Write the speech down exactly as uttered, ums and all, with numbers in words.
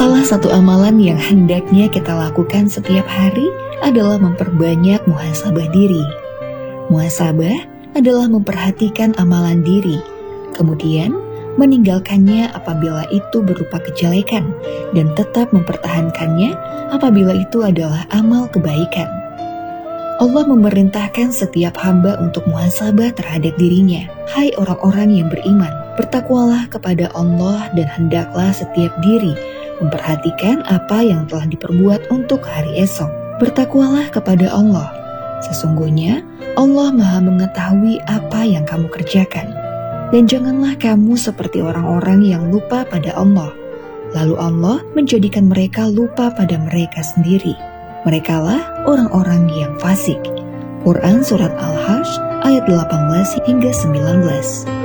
Salah satu amalan yang hendaknya kita lakukan setiap hari adalah memperbanyak muhasabah diri. Muhasabah adalah memperhatikan amalan diri, kemudian meninggalkannya apabila itu berupa kejelekan, dan tetap mempertahankannya apabila itu adalah amal kebaikan. Allah memerintahkan setiap hamba untuk muhasabah terhadap dirinya. Hai orang-orang yang beriman, bertakwalah kepada Allah dan hendaklah setiap diri memperhatikan apa yang telah diperbuat untuk hari esok. Bertakwalah kepada Allah. Sesungguhnya Allah Maha mengetahui apa yang kamu kerjakan. Dan janganlah kamu seperti orang-orang yang lupa pada Allah, lalu Allah menjadikan mereka lupa pada mereka sendiri. Merekalah orang-orang yang fasik. Quran Surat Al-Hajj ayat delapan belas hingga sembilan belas.